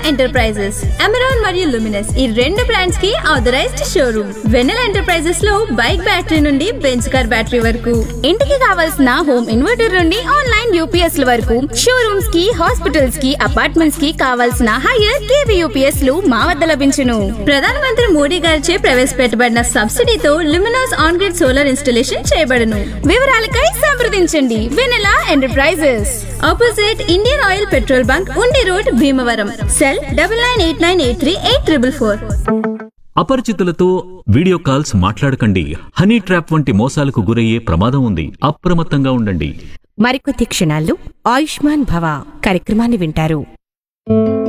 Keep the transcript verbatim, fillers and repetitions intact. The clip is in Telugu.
ఎంటర్ప్రైజెస్, అమెరాన్ మరియు లుమినస్ ఈ రెండు బ్రాండ్స్ కి ఆథరైజ్డ్ షోరూమ్. వెన్నెల ఎంటర్ప్రైజెస్ లో బైక్ బ్యాటరీ నుండి బెంచ్ కార్ బ్యాటరీ వరకు, ఇంటికి కావాల్సిన హోమ్ ఇన్వర్టర్ నుండి ఆన్లైన్ యూపీఎస్ ల వరకు, షోరూమ్స్ కి, హాస్పిటల్స్ కి, అపార్ట్మెంట్స్ కి కావాల్సిన హైయర్ కేవీ యూపీఎస్ లు మా వద్ద లభించును. ప్రధానమంత్రి మోడీ గారిచే ప్రవేశపెట్టబడిన సబ్సిడీతో Luminous on grid solar installation చేయబడును. వివరాలకై సంప్రదించండి వెన్నెల enterprises, opposite Indian oil petrol bunk, ఉండి road, Bhimavaram. Cell double nine eight nine eight three eight triple four. అపరిచితులతో video calls మాట్లాడకండి. హనీ ట్రాప్ వంటి మోసాలకు గురయ్యే ప్రమాదం ఉంది. అప్రమత్తంగా ఉండండి. మరికొద్ది క్షణాల్లో ఆయుష్మాన్ భవ కార్యక్రమాన్ని వింటారు.